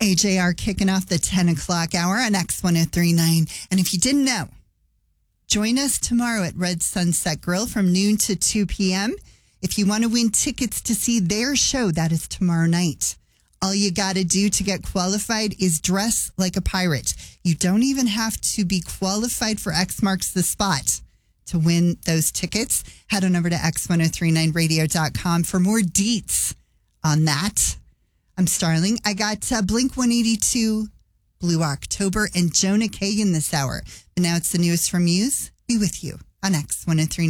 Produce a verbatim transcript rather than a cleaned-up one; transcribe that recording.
A J R kicking off the ten o'clock hour on X one oh three point nine. And if you didn't know, join us tomorrow at Red Sunset Grill from noon to two p.m. If you want to win tickets to see their show, that is tomorrow night. All you got to do to get qualified is dress like a pirate. You don't even have to be qualified for X Marks the Spot to win those tickets. Head on over to X ten thirty-nine radio dot com for more deets on that. I'm Starling. I got uh, Blink one eighty-two, Blue October, and Jonah Kagan this hour. But now it's the newest from Muse. Be with you on X ten thirty-nine.